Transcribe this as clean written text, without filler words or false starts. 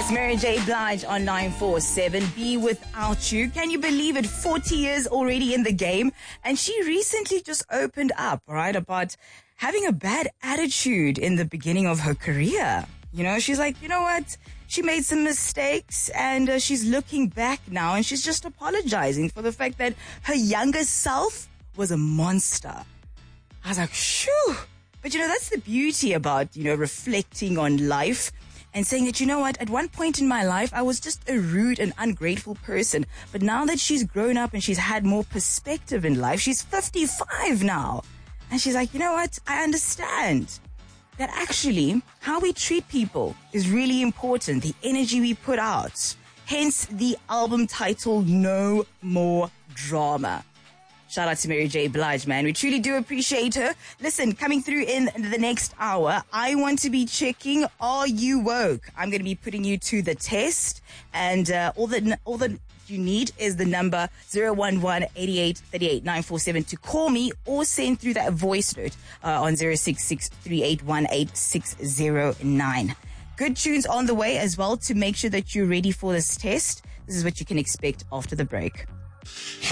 It's Mary J. Blige on 947. Be Without You. Can you believe it? 40 years already in the game. And she recently just opened up, right, about having a bad attitude in the beginning of her career. You know, she's like, you know what? She made some mistakes and she's looking back now and she's just apologizing for the fact that her younger self was a monster. I was like, shoo. But you know, that's the beauty about, you know, reflecting on life and saying that, you know what, at one point in my life, I was just a rude and ungrateful person. But now that she's grown up and she's had more perspective in life, she's 55 now. And she's like, you know what, I understand that actually how we treat people is really important. The energy we put out. Hence the album title, No More Drama. Shout out to Mary J. Blige, man. We truly do appreciate her. Listen, coming through in the next hour, I want to be checking, are you woke? I'm going to be putting you to the test. And all that you need is the number 011-8838-947 to call me or send through that voice note on 066-3818-609. Good tunes on the way as well to make sure that you're ready for this test. This is what you can expect after the break.